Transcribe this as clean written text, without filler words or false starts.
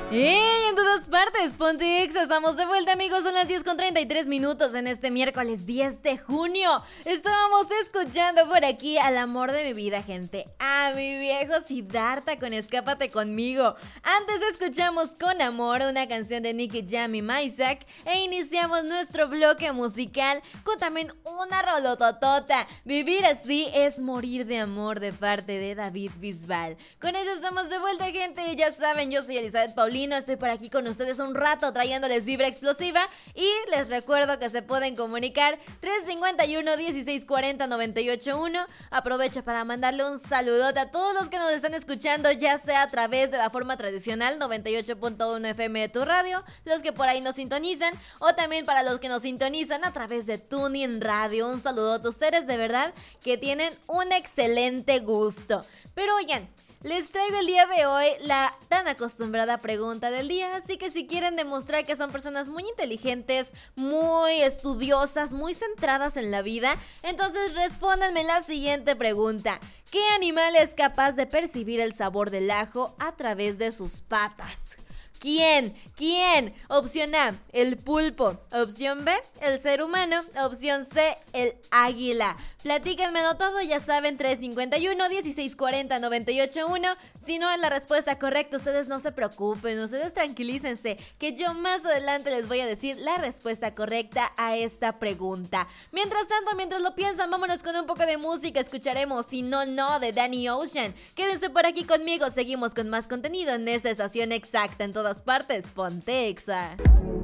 ¡Hey! En todas partes, ponte Exa, estamos de vuelta, amigos, son las 10:33 en este miércoles 10 de junio. Estábamos escuchando por aquí al amor de mi vida, gente, a mi viejo Siddhartha con Escápate Conmigo. Antes escuchamos Con Amor, una canción de Nicky Jam y Maisak, e iniciamos nuestro bloque musical con también una rolototota. Vivir así es morir de amor, de parte de David Bisbal. Con eso estamos de vuelta, gente, ya saben, yo soy Elizabeth Paulino. Estoy por aquí con ustedes un rato trayéndoles vibra explosiva y les recuerdo que se pueden comunicar 351-1640-981. Aprovecho para mandarle un saludote a todos los que nos están escuchando, ya sea a través de la forma tradicional 98.1 FM de tu radio, los que por ahí nos sintonizan, o también para los que nos sintonizan a través de TuneIn Radio. Un saludote a ustedes, de verdad que tienen un excelente gusto. Pero oigan, les traigo el día de hoy la tan acostumbrada pregunta del día, así que si quieren demostrar que son personas muy inteligentes, muy estudiosas, muy centradas en la vida, entonces respóndanme la siguiente pregunta. ¿Qué animal es capaz de percibir el sabor del ajo a través de sus patas? ¿Quién? Opción A, el pulpo. Opción B, el ser humano. Opción C, el águila. Platíquenmelo todo, ya saben, 351-1640-981. Si no es la respuesta correcta, ustedes no se preocupen, ustedes tranquilícense, que yo más adelante les voy a decir la respuesta correcta a esta pregunta. Mientras tanto, mientras lo piensan, vámonos con un poco de música. Escucharemos Si No No de Danny Ocean. Quédense por aquí conmigo, seguimos con más contenido en esta estación exacta en todas partes. Ponte Exa.